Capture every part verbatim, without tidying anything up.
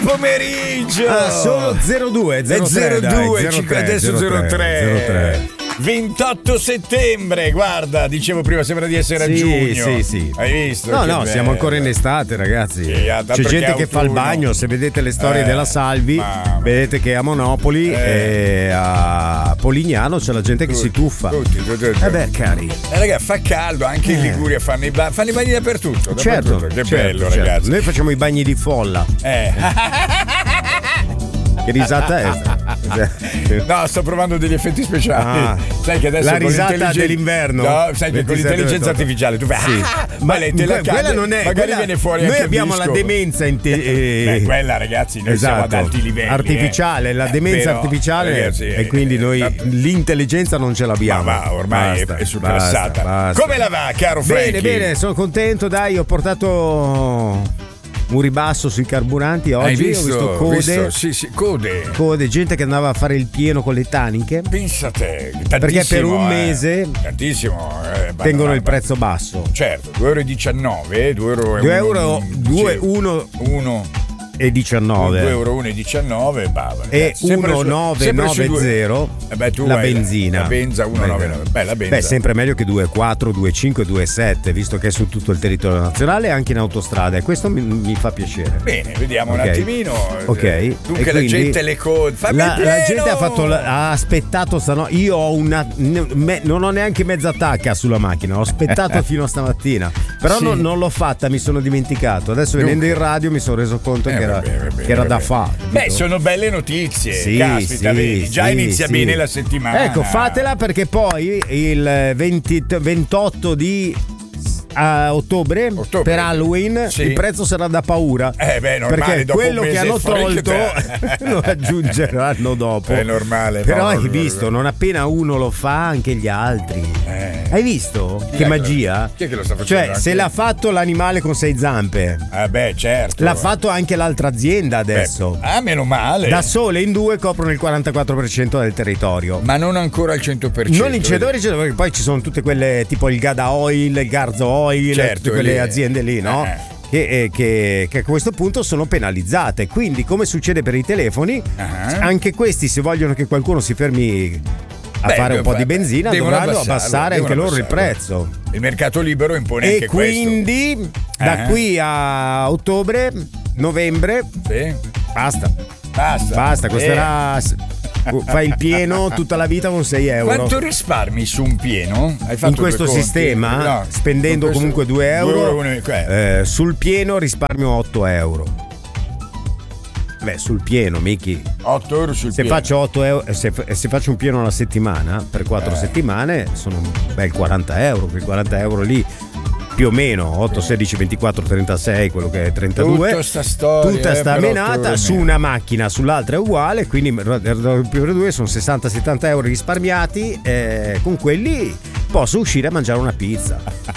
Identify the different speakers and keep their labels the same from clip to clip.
Speaker 1: pomeriggio.
Speaker 2: Ah, solo zero due zero tre,
Speaker 1: zero due,
Speaker 2: dai,
Speaker 1: cinque, adesso zero tre. ventotto settembre, guarda, dicevo prima, sembra di essere
Speaker 2: sì,
Speaker 1: a giugno.
Speaker 2: Sì, sì.
Speaker 1: Hai visto?
Speaker 2: No,
Speaker 1: che
Speaker 2: no,
Speaker 1: bello.
Speaker 2: siamo ancora in estate, ragazzi.
Speaker 1: Sì,
Speaker 2: c'è gente che fa il bagno, se vedete le storie
Speaker 1: eh,
Speaker 2: della Salvi,
Speaker 1: mamma.
Speaker 2: vedete che a Monopoli
Speaker 1: eh.
Speaker 2: e a Polignano c'è la gente che
Speaker 1: tutti,
Speaker 2: si tuffa.
Speaker 1: Tutti, tutti, tutti.
Speaker 2: Eh beh, cari.
Speaker 1: Eh, raga, fa caldo, anche
Speaker 2: eh.
Speaker 1: in Liguria fanno i, ba- fanno i bagni dappertutto.
Speaker 2: Certo,
Speaker 1: dappertutto. Che
Speaker 2: certo,
Speaker 1: bello,
Speaker 2: certo.
Speaker 1: ragazzi.
Speaker 2: Noi facciamo i bagni di folla.
Speaker 1: Eh.
Speaker 2: Che risata è?
Speaker 1: No, sto provando degli effetti speciali.
Speaker 2: Ah,
Speaker 1: sai che adesso
Speaker 2: la
Speaker 1: con
Speaker 2: risata
Speaker 1: l'intelligenza
Speaker 2: dell'inverno.
Speaker 1: No, sai che con l'intelligenza artificiale tu fai
Speaker 2: sì.
Speaker 1: ah,
Speaker 2: ma
Speaker 1: lei te la
Speaker 2: quella
Speaker 1: cade,
Speaker 2: non è,
Speaker 1: magari
Speaker 2: quella,
Speaker 1: viene fuori
Speaker 2: noi
Speaker 1: anche
Speaker 2: abbiamo la demenza in te, eh,
Speaker 1: Beh, quella ragazzi noi
Speaker 2: esatto,
Speaker 1: siamo ad alti livelli
Speaker 2: artificiale,
Speaker 1: eh.
Speaker 2: la demenza
Speaker 1: Però,
Speaker 2: artificiale
Speaker 1: ragazzi,
Speaker 2: e quindi noi
Speaker 1: eh,
Speaker 2: l'intelligenza non ce l'abbiamo.
Speaker 1: Ma va, ormai
Speaker 2: basta,
Speaker 1: è surclassata.
Speaker 2: basta, basta.
Speaker 1: Come la va, caro Frankie?
Speaker 2: Bene, bene, sono contento, dai, ho portato un ribasso sui carburanti oggi.
Speaker 1: Hai visto,
Speaker 2: ho visto code,
Speaker 1: visto? Sì, sì, code.
Speaker 2: code, gente che andava a fare il pieno con le taniche.
Speaker 1: Pensa a te,
Speaker 2: perché per un
Speaker 1: eh,
Speaker 2: mese
Speaker 1: tantissimo eh,
Speaker 2: tengono il prezzo basso.
Speaker 1: Certo, due euro e diciannove, due euro
Speaker 2: due euro, due, uno,
Speaker 1: uno
Speaker 2: e diciannove
Speaker 1: due euro uno e diciannove bava,
Speaker 2: e uno nove nove zero
Speaker 1: eh beh, tu
Speaker 2: la
Speaker 1: hai
Speaker 2: benzina
Speaker 1: la benza uno nove nove. Beh, la benza.
Speaker 2: Beh, sempre meglio che due quattro, due cinque, due sette, visto che è su tutto il territorio nazionale e anche in autostrada, e questo mi, mi fa piacere.
Speaker 1: Bene, vediamo okay. un attimino.
Speaker 2: Ok.
Speaker 1: Dunque la gente le code fammi
Speaker 2: la,
Speaker 1: il
Speaker 2: la gente ha fatto ha aspettato stano, io ho una me, non ho neanche mezza tacca sulla macchina, ho aspettato fino a stamattina, però sì. non, non l'ho fatta, mi sono dimenticato. Adesso venendo in radio mi sono reso conto eh, che era, vabbè, vabbè, che era da fare.
Speaker 1: Beh, sono belle notizie.
Speaker 2: Sì,
Speaker 1: caspita,
Speaker 2: sì,
Speaker 1: vedi, già
Speaker 2: sì,
Speaker 1: inizia
Speaker 2: sì.
Speaker 1: bene la settimana.
Speaker 2: Ecco, fatela, perché poi il venti, ventotto di a ottobre, ottobre per Halloween sì. il prezzo sarà da paura,
Speaker 1: eh beh, normale,
Speaker 2: perché
Speaker 1: dopo
Speaker 2: quello che hanno tolto lo aggiungeranno dopo.
Speaker 1: È normale.
Speaker 2: Però
Speaker 1: no,
Speaker 2: hai
Speaker 1: no,
Speaker 2: visto,
Speaker 1: no.
Speaker 2: non appena uno lo fa, anche gli altri.
Speaker 1: Eh.
Speaker 2: Hai visto?
Speaker 1: Chi
Speaker 2: che
Speaker 1: è
Speaker 2: magia?
Speaker 1: Che, chi è che lo sta facendo?
Speaker 2: Cioè,
Speaker 1: anche?
Speaker 2: se l'ha fatto l'animale con sei zampe,
Speaker 1: eh beh, certo.
Speaker 2: l'ha fatto anche l'altra azienda adesso.
Speaker 1: Beh, ah, meno male.
Speaker 2: Da sole in due coprono il quarantaquattro per cento del territorio.
Speaker 1: Ma non ancora al cento per cento.
Speaker 2: Non il cento per cento, perché poi ci sono tutte quelle tipo il Gada Oil, il Garzo Oil,
Speaker 1: certo,
Speaker 2: tutte quelle
Speaker 1: lì.
Speaker 2: aziende lì, no?
Speaker 1: Eh.
Speaker 2: Che, eh, che, che a questo punto sono penalizzate. Quindi, come succede per i telefoni, uh-huh. anche questi, se vogliono che qualcuno si fermi a
Speaker 1: Beh,
Speaker 2: fare un po' di benzina, dovranno abbassare, abbassare anche loro il prezzo.
Speaker 1: Il mercato libero impone
Speaker 2: e
Speaker 1: anche
Speaker 2: quindi
Speaker 1: questo.
Speaker 2: da
Speaker 1: uh-huh.
Speaker 2: qui a ottobre, novembre,
Speaker 1: sì.
Speaker 2: basta.
Speaker 1: Basta.
Speaker 2: Basta, costerà. Eh. Fai il pieno tutta la vita con sei euro.
Speaker 1: Quanto risparmi su un pieno? Hai fatto
Speaker 2: in questo sistema, no, spendendo questo, comunque due euro, due euro uno, eh, sul pieno risparmio otto euro. Beh, sul pieno, Miki.
Speaker 1: otto euro sul
Speaker 2: se
Speaker 1: pieno.
Speaker 2: Faccio otto euro, se, se faccio un pieno alla settimana, per quattro eh. settimane, sono un bel quaranta euro. Quei quaranta euro lì, più o meno otto, sedici, ventiquattro, trentasei, quello che è trentadue.
Speaker 1: Tutta sta storia,
Speaker 2: tutta sta
Speaker 1: eh,
Speaker 2: menata su una macchina, sull'altra è uguale, quindi più per due sono sessanta settanta euro risparmiati. Eh, con quelli posso uscire a mangiare una pizza.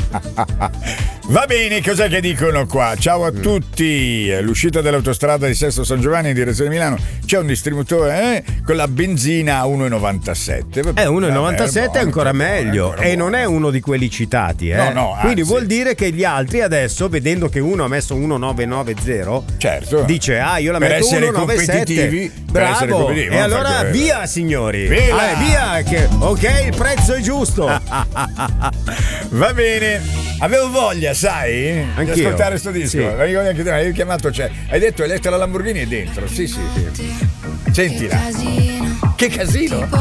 Speaker 1: Va bene, cos'è che dicono qua? Ciao a mm. tutti. L'uscita dell'autostrada di Sesto San Giovanni in direzione Milano, c'è un distributore eh, con la benzina a uno e novantasette.
Speaker 2: Eh, uno e novantasette è ancora buono, meglio, ancora e buono. Non è uno di quelli citati, eh.
Speaker 1: No, no,
Speaker 2: quindi
Speaker 1: anzi.
Speaker 2: Vuol dire che gli altri adesso, vedendo che uno ha messo uno nove nove zero,
Speaker 1: certo,
Speaker 2: dice "Ah, io la
Speaker 1: per
Speaker 2: metto
Speaker 1: essere
Speaker 2: uno nove sette". Bravo. E allora via, signori.
Speaker 1: Via,
Speaker 2: ah, via che ok, il prezzo è giusto.
Speaker 1: Va bene. Avevo voglia, sai,
Speaker 2: Anch'io.
Speaker 1: di ascoltare sto disco.
Speaker 2: Sì.
Speaker 1: Anche te, hai chiamato, cioè, hai detto Elettra Lamborghini è dentro. Sì, sì, sì. Sentila. Che casino.